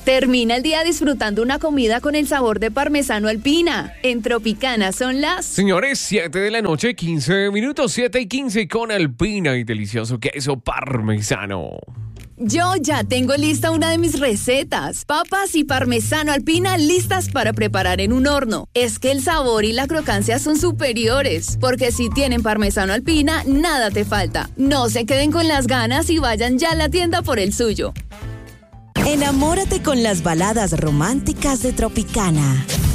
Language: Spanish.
Termina el día disfrutando una comida con el sabor de parmesano Alpina. En Tropicana son las... Señores, 7 de la noche, 15 minutos, 7:15 con Alpina y delicioso queso parmesano. Yo ya tengo lista una de mis recetas. Papas y parmesano Alpina listas para preparar en un horno. Es que el sabor y la crocancia son superiores, porque si tienen parmesano Alpina, nada te falta. No se queden con las ganas y vayan ya a la tienda por el suyo. Enamórate con las baladas románticas de Tropicana.